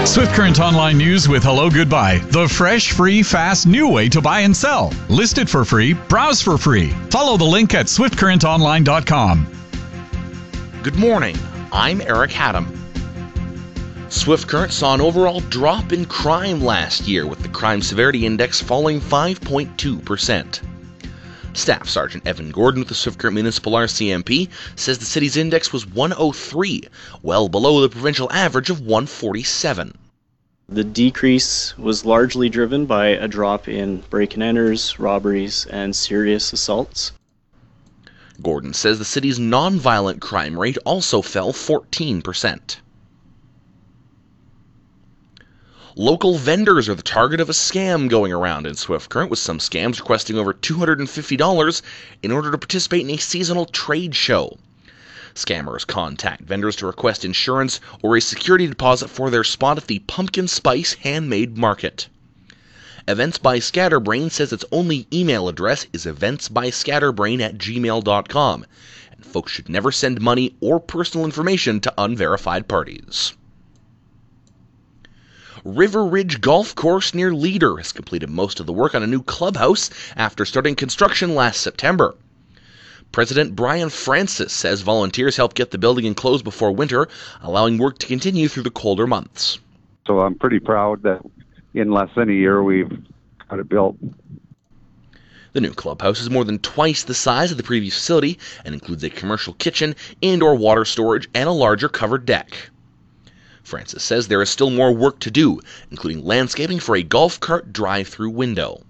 Swift Current Online News with Hello Goodbye. The fresh, free, fast, new way to buy and sell. List it for free. Browse for free. Follow the link at swiftcurrentonline.com. Good morning. I'm Eric Haddam. Swift Current saw an overall drop in crime last year, with the Crime Severity Index falling 5.2%. Staff Sergeant Evan Gordon with the Swift Current Municipal RCMP says the city's index was 103, well below the provincial average of 147. The decrease was largely driven by a drop in break-and-enters, robberies, and serious assaults. Gordon says the city's non-violent crime rate also fell 14%. Local vendors are the target of a scam going around in Swift Current, with some scams requesting over $250 in order to participate in a seasonal trade show. Scammers contact vendors to request insurance or a security deposit for their spot at the Pumpkin Spice Handmade Market. Events by Scatterbrain says its only email address is eventsbyscatterbrain@gmail.com, and folks should never send money or personal information to unverified parties. River Ridge Golf Course near Leader has completed most of the work on a new clubhouse after starting construction last September. President Brian Francis says volunteers helped get the building enclosed before winter, allowing work to continue through the colder months. So I'm pretty proud that in less than a year we've got it built. The new clubhouse is more than twice the size of the previous facility and includes a commercial kitchen, indoor water storage, and a larger covered deck. Francis says there is still more work to do, including landscaping for a golf cart drive-through window.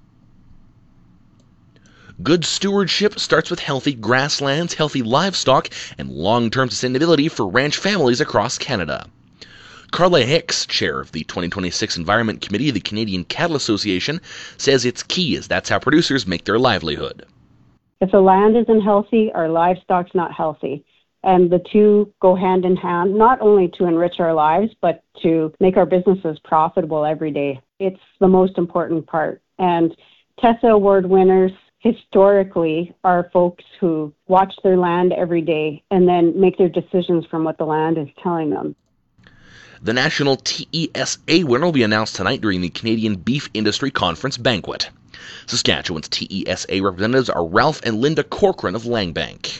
Good stewardship starts with healthy grasslands, healthy livestock, and long-term sustainability for ranch families across Canada. Carla Hicks, chair of the 2026 Environment Committee of the Canadian Cattle Association, says it's key as that's how producers make their livelihood. If the land isn't healthy, our livestock's not healthy. And the two go hand in hand, not only to enrich our lives, but to make our businesses profitable every day. It's the most important part. And TESSA Award winners historically are folks who watch their land every day and then make their decisions from what the land is telling them. The National TESA winner will be announced tonight during the Canadian Beef Industry Conference banquet. Saskatchewan's TESA representatives are Ralph and Linda Corcoran of Langbank.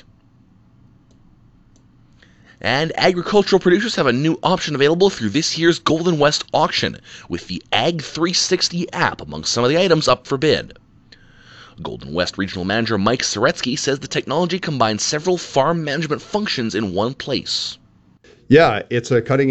And agricultural producers have a new option available through this year's Golden West auction, with the Ag 360 app among some of the items up for bid. Golden West Regional Manager Mike Soretsky says the technology combines several farm management functions in one place. Yeah, it's a cutting